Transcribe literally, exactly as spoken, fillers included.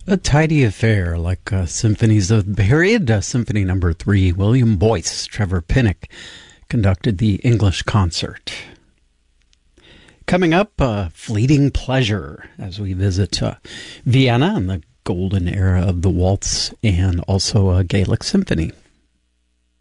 A tidy affair, like uh, symphonies of the period. Uh, Symphony Number Three, William Boyce, Trevor Pinnock conducted the English concert. Coming up, uh, Fleeting Pleasure, as we visit uh, Vienna and the golden era of the waltz and also a Gaelic symphony.